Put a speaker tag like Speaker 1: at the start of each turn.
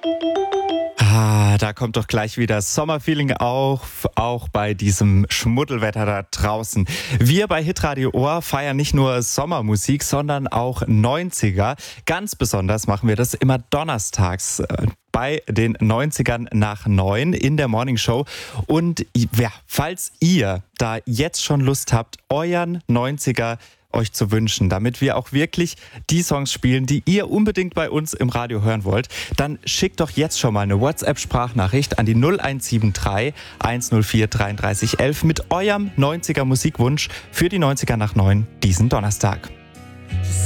Speaker 1: Da kommt doch gleich wieder Sommerfeeling auf, auch bei diesem Schmuddelwetter da draußen. Wir bei Hitradio Ohr feiern nicht nur Sommermusik, sondern auch 90er. Ganz besonders machen wir das immer donnerstags bei den 90ern nach 9 in der Morning Show. Und ja, falls ihr da jetzt schon Lust habt, euren 90er euch zu wünschen, damit wir auch wirklich die Songs spielen, die ihr unbedingt bei uns im Radio hören wollt, dann schickt doch jetzt schon mal eine WhatsApp-Sprachnachricht an die 0173 104 33 11 mit eurem 90er Musikwunsch für die 90er nach 9 diesen Donnerstag.